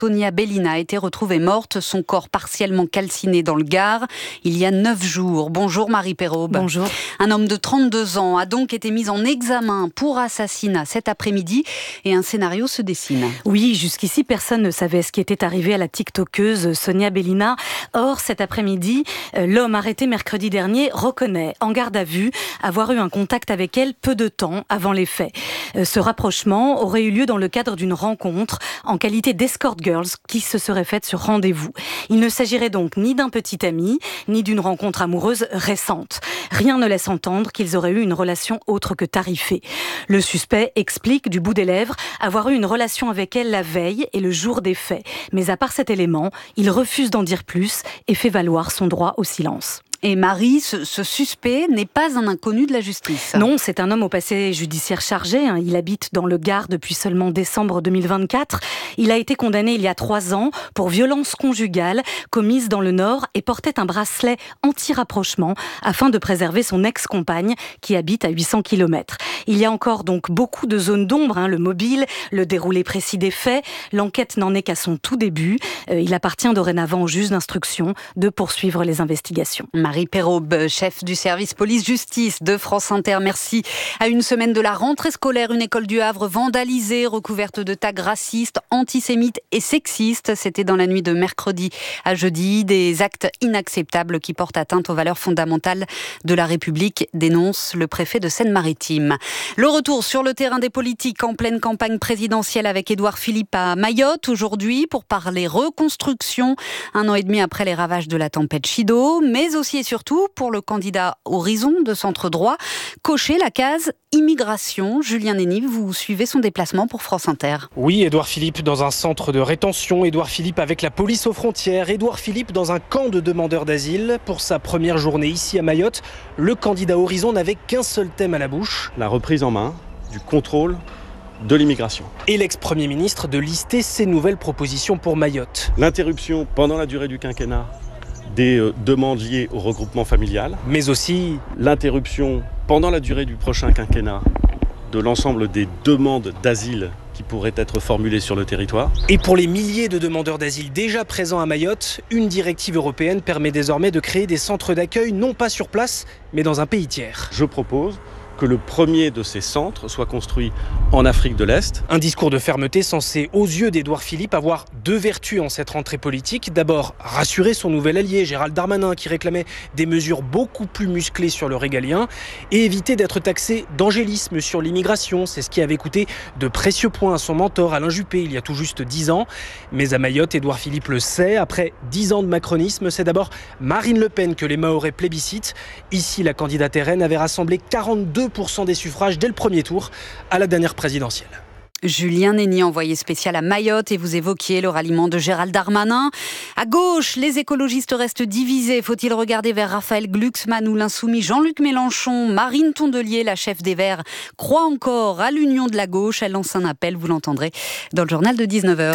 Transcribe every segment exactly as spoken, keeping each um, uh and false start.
Sonia Bellina a été retrouvée morte, son corps partiellement calciné dans le Gard, il y a neuf jours. Bonjour Marie Perraube. Bonjour. Un homme de trente-deux ans a donc été mis en examen pour assassinat cet après-midi et un scénario se dessine. Oui, jusqu'ici, personne ne savait ce qui était arrivé à la tiktokeuse Sonia Bellina. Or, cet après-midi, l'homme arrêté mercredi dernier reconnaît, en garde à vue, avoir eu un contact avec elle peu de temps avant les faits. Ce rapprochement aurait eu lieu dans le cadre d'une rencontre en qualité d'escort girls qui se serait faite sur rendez-vous. Il ne s'agirait donc ni d'un petit ami, ni d'une rencontre amoureuse récente. Rien ne laisse entendre qu'ils auraient eu une relation autre que tarifée. Le suspect explique du bout des lèvres avoir eu une relation avec elle la veille et le jour des faits. Mais à part cet élément, il refuse d'en dire plus et fait valoir son droit au silence. Et Marie, ce, ce suspect n'est pas un inconnu de la justice. Non, c'est un homme au passé judiciaire chargé. Il habite dans le Gard depuis seulement décembre deux mille vingt-quatre. Il a été condamné il y a trois ans pour violence conjugale commise dans le Nord et portait un bracelet anti-rapprochement afin de préserver son ex-compagne qui habite à huit cents kilomètres. Il y a encore donc beaucoup de zones d'ombre, hein, le mobile, le déroulé précis des faits. L'enquête n'en est qu'à son tout début. Euh, il appartient dorénavant au juge d'instruction de poursuivre les investigations. Marie Perraube, chef du service police-justice de France Inter, merci. À une semaine de la rentrée scolaire, une école du Havre vandalisée, recouverte de tags racistes, antisémites et sexistes. C'était dans la nuit de mercredi à jeudi. Des actes inacceptables qui portent atteinte aux valeurs fondamentales de la République, dénonce le préfet de Seine-Maritime. Le retour sur le terrain des politiques en pleine campagne présidentielle avec Édouard Philippe à Mayotte aujourd'hui pour parler reconstruction, un an et demi après les ravages de la tempête Chido, mais aussi et surtout pour le candidat Horizon de centre droit, cocher la case immigration. Julien Nénive, vous suivez son déplacement pour France Inter. Oui, Édouard Philippe dans un centre de rétention, Édouard Philippe avec la police aux frontières, Édouard Philippe dans un camp de demandeurs d'asile. Pour sa première journée ici à Mayotte, le candidat Horizon n'avait qu'un seul thème à la bouche. La reprise en main du contrôle de l'immigration. Et l'ex-premier ministre de lister ses nouvelles propositions pour Mayotte. L'interruption pendant la durée du quinquennat des euh, demandes liées au regroupement familial. Mais aussi l'interruption pendant la durée du prochain quinquennat de l'ensemble des demandes d'asile qui pourraient être formulées sur le territoire. Et pour les milliers de demandeurs d'asile déjà présents à Mayotte, une directive européenne permet désormais de créer des centres d'accueil non pas sur place, mais dans un pays tiers. Je propose que le premier de ces centres soit construit en Afrique de l'Est. Un discours de fermeté censé, aux yeux d'Édouard Philippe, avoir deux vertus en cette rentrée politique. D'abord, rassurer son nouvel allié, Gérald Darmanin, qui réclamait des mesures beaucoup plus musclées sur le régalien, et éviter d'être taxé d'angélisme sur l'immigration. C'est ce qui avait coûté de précieux points à son mentor, Alain Juppé, il y a tout juste dix ans. Mais à Mayotte, Édouard Philippe le sait, après dix ans de macronisme, c'est d'abord Marine Le Pen que les Mahorais plébiscitent. Ici, la candidate R N avait rassemblé quarante-deux pour cent des suffrages dès le premier tour à la dernière présidentielle. Julien Nénive, envoyé spécial à Mayotte, et vous évoquiez le ralliement de Gérald Darmanin. À gauche, les écologistes restent divisés. Faut-il regarder vers Raphaël Glucksmann ou l'insoumis Jean-Luc Mélenchon? Marine Tondelier, la chef des Verts, croit encore à l'union de la gauche. Elle lance un appel, vous l'entendrez dans le journal de dix-neuf heures.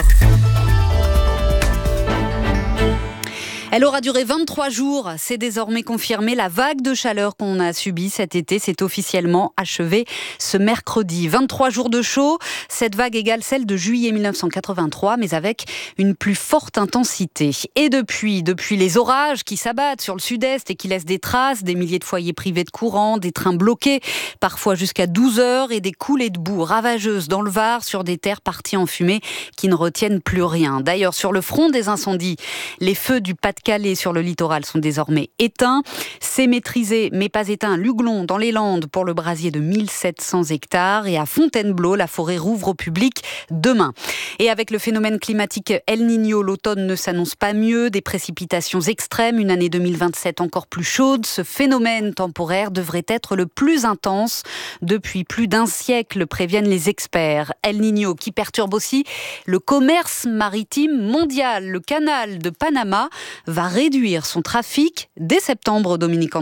Elle aura duré vingt-trois jours. C'est désormais confirmé. La vague de chaleur qu'on a subie cet été s'est officiellement achevée ce mercredi. vingt-trois jours de chaud. Cette vague égale celle de juillet mille neuf cent quatre-vingt-trois, mais avec une plus forte intensité. Et depuis, depuis les orages qui s'abattent sur le sud-est et qui laissent des traces, des milliers de foyers privés de courant, des trains bloqués, parfois jusqu'à douze heures, et des coulées de boue ravageuses dans le Var sur des terres parties en fumée qui ne retiennent plus rien. D'ailleurs, sur le front des incendies, les feux du Pas-de-Calais sur le littoral sont désormais éteints. C'est maîtrisé, mais pas éteint, à Luglon, dans les Landes, pour le brasier de mille sept cents hectares. Et à Fontainebleau, la forêt rouvre au public demain. Et avec le phénomène climatique El Niño, l'automne ne s'annonce pas mieux. Des précipitations extrêmes, une année deux mille vingt-sept encore plus chaude. Ce phénomène temporaire devrait être le plus intense depuis plus d'un siècle, préviennent les experts. El Niño qui perturbe aussi le commerce maritime mondial. Le canal de Panama va réduire son trafic dès septembre, Dominique André.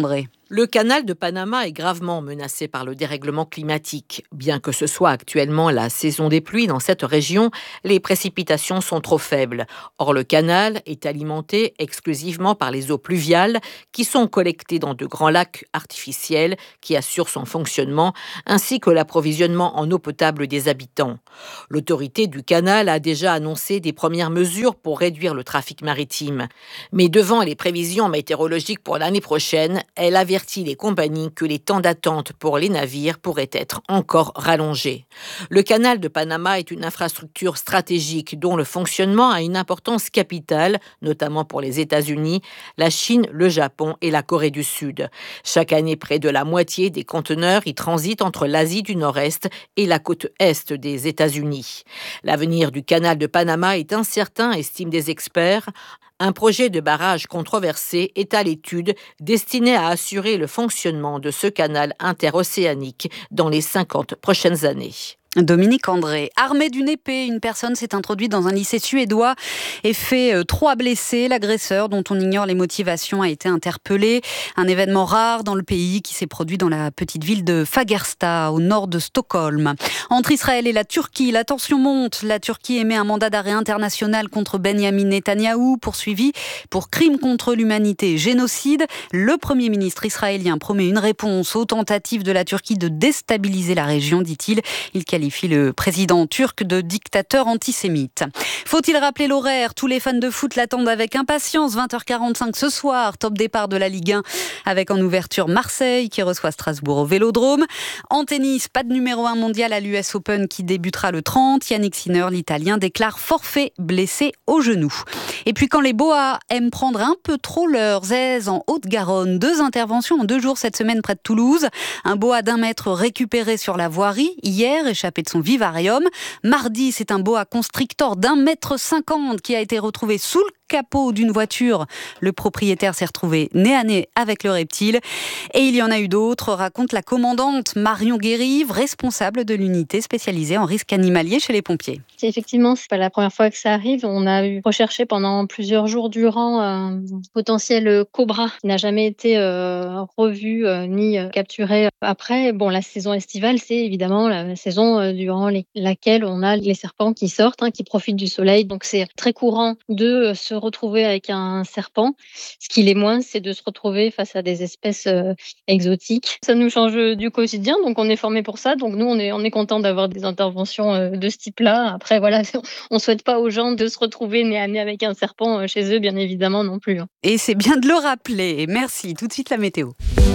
Le canal de Panama est gravement menacé par le dérèglement climatique. Bien que ce soit actuellement la saison des pluies dans cette région, les précipitations sont trop faibles. Or, le canal est alimenté exclusivement par les eaux pluviales qui sont collectées dans de grands lacs artificiels qui assurent son fonctionnement, ainsi que l'approvisionnement en eau potable des habitants. L'autorité du canal a déjà annoncé des premières mesures pour réduire le trafic maritime. Mais devant les prévisions météorologiques pour l'année prochaine, elle avertit les compagnies que les temps d'attente pour les navires pourraient être encore rallongés. Le canal de Panama est une infrastructure stratégique dont le fonctionnement a une importance capitale, notamment pour les États-Unis, la Chine, le Japon et la Corée du Sud. Chaque année, près de la moitié des conteneurs y transitent entre l'Asie du Nord-Est et la côte Est des États-Unis. L'avenir du canal de Panama est incertain, estiment des experts. Un projet de barrage controversé est à l'étude, destiné à assurer le fonctionnement de ce canal interocéanique dans les cinquante prochaines années. Dominique André. Armé d'une épée, une personne s'est introduite dans un lycée suédois et fait euh, trois blessés. L'agresseur, dont on ignore les motivations, a été interpellé. Un événement rare dans le pays qui s'est produit dans la petite ville de Fagersta, au nord de Stockholm. Entre Israël et la Turquie, la tension monte. La Turquie émet un mandat d'arrêt international contre Benyamin Netanyahou, poursuivi pour crimes contre l'humanité et génocide. Le Premier ministre israélien promet une réponse aux tentatives de la Turquie de déstabiliser la région, dit-il. Il qualifie le président turc de dictateur antisémite. Faut-il rappeler l'horaire ? Tous les fans de foot l'attendent avec impatience. vingt heures quarante-cinq ce soir, top départ de la Ligue un avec en ouverture Marseille qui reçoit Strasbourg au Vélodrome. En tennis, pas de numéro un mondial à l'U S Open qui débutera le trente. Yannick Sinner, l'Italien, déclare forfait blessé au genou. Et puis quand les Boas aiment prendre un peu trop leurs aises en Haute-Garonne, deux interventions en deux jours cette semaine près de Toulouse. Un boa d'un mètre récupéré sur la voirie hier, échappé de son vivarium. Mardi, c'est un boa constrictor d'un mètre cinquante qui a été retrouvé sous le capot d'une voiture. Le propriétaire s'est retrouvé nez à nez avec le reptile. Et il y en a eu d'autres, raconte la commandante Marion Guérive, responsable de l'unité spécialisée en risque animalier chez les pompiers. Effectivement, c'est pas la première fois que ça arrive. On a eu recherché pendant plusieurs jours durant un potentiel cobra qui n'a jamais été euh, revu euh, ni euh, capturé après. Bon, la saison estivale, c'est évidemment la saison euh, durant les, laquelle on a les serpents qui sortent, hein, qui profitent du soleil. Donc c'est très courant de euh, se retrouver avec un serpent. Ce qui l'est moins, c'est de se retrouver face à des espèces euh, exotiques. Ça nous change du quotidien, donc on est formé pour ça. Donc nous, on est, on est content d'avoir des interventions euh, de ce type-là. Après, voilà, on ne souhaite pas aux gens de se retrouver nez à nez avec un serpent euh, chez eux, bien évidemment non plus. Hein. Et c'est bien de le rappeler. Merci. Tout de suite la météo.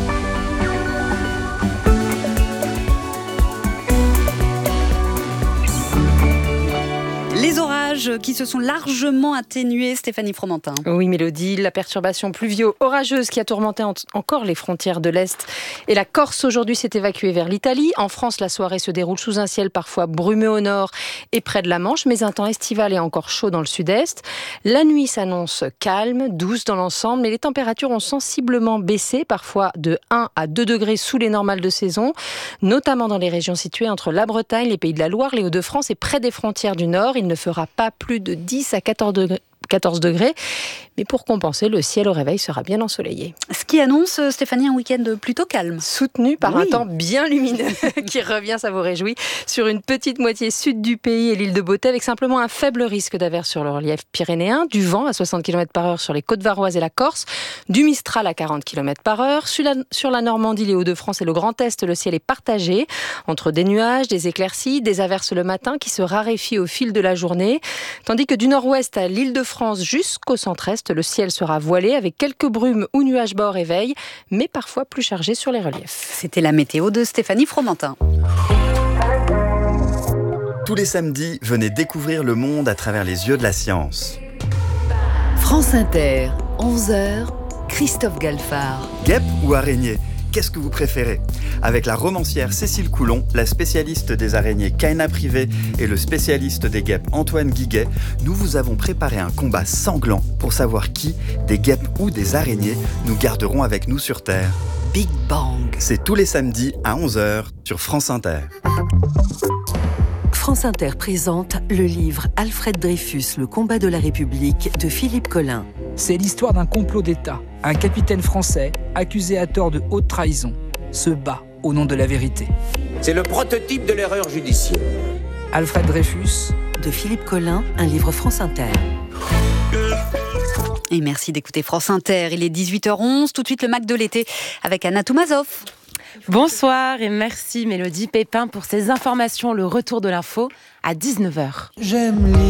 Les orages qui se sont largement atténués, Stéphanie Fromentin. Oui, Mélodie, la perturbation pluvio-orageuse qui a tourmenté en- encore les frontières de l'Est et la Corse aujourd'hui s'est évacuée vers l'Italie. En France, la soirée se déroule sous un ciel parfois brumeux au nord et près de la Manche, mais un temps estival et encore chaud dans le sud-est. La nuit s'annonce calme, douce dans l'ensemble, mais les températures ont sensiblement baissé, parfois de un à deux degrés sous les normales de saison, notamment dans les régions situées entre la Bretagne, les Pays de la Loire, les Hauts-de-France et près des frontières du Nord. Il ne fera pas plus de dix à quatorze degrés. quatorze degrés, mais pour compenser, le ciel au réveil sera bien ensoleillé. Ce qui annonce, Stéphanie, un week-end plutôt calme. Soutenu par Oui. un temps bien lumineux qui revient, ça vous réjouit, sur une petite moitié sud du pays et l'île de Beauté, avec simplement un faible risque d'averse sur le relief pyrénéen, du vent à soixante kilomètres par heure sur les côtes varoises et la Corse, du Mistral à quarante kilomètres par heure. Sur la, sur la Normandie, les Hauts-de-France et le Grand Est, le ciel est partagé entre des nuages, des éclaircies, des averses le matin qui se raréfient au fil de la journée, tandis que du nord-ouest à l'île de France jusqu'au centre-est, le ciel sera voilé avec quelques brumes ou nuages bas au réveil, mais parfois plus chargés sur les reliefs. C'était la météo de Stéphanie Fromentin. Tous les samedis, venez découvrir le monde à travers les yeux de la science. France Inter, onze heures, Christophe Galfard. Guêpe ou araignée ? Qu'est-ce que vous préférez ? Avec la romancière Cécile Coulon, la spécialiste des araignées Kaina Privé et le spécialiste des guêpes Antoine Guiguet, nous vous avons préparé un combat sanglant pour savoir qui, des guêpes ou des araignées, nous garderons avec nous sur Terre. Big Bang. C'est tous les samedis à onze heures sur France Inter. France Inter présente le livre Alfred Dreyfus, le combat de la République de Philippe Collin. C'est l'histoire d'un complot d'État. Un capitaine français, accusé à tort de haute trahison, se bat au nom de la vérité. C'est le prototype de l'erreur judiciaire. Alfred Dreyfus. De Philippe Collin, un livre France Inter. Et merci d'écouter France Inter. Il est dix-huit heures onze. Tout de suite, le Mac de l'été avec Anna Toumazov. Bonsoir et merci Mélodie Pépin pour ces informations. Le retour de l'info à dix-neuf heures. J'aime les